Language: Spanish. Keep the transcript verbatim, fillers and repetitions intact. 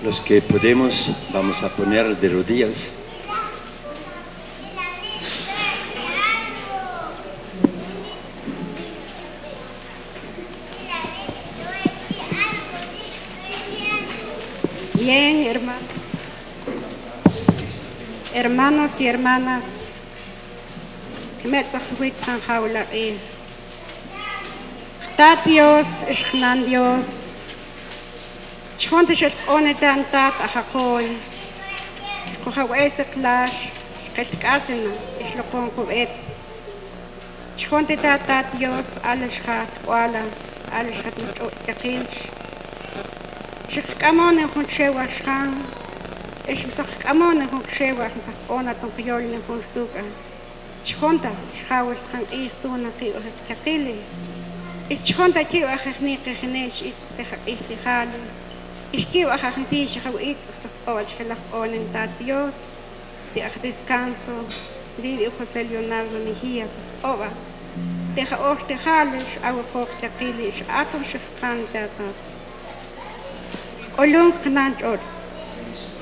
Los que podemos, vamos a poner de rodillas. Bien, hermano. Hermanos y hermanas, está Dios, es gran Dios. Chonte es one tan tat a Jacoy. Coja ese clash, que es casena, es lo pongo et. Chonte tat Dios, alles hat, wala, alles hat mit yakilch. Shkamon en hun shewa shan. Es ein Kamon en hun shewa, ein Sakona ton Piol en hun stuka. Chonta, schaues kan ich tun nach ihr Kakili. Ich chonta ki wa khni khnesh it ich khali. Ich ki wa khni ich khau it awal khalaq on en tat Dios. Di ach descanso. Di José Leonardo Mejía. Ova. Deja or te khalish aw ko Kakili is atom shkhan tata. Olung knant or.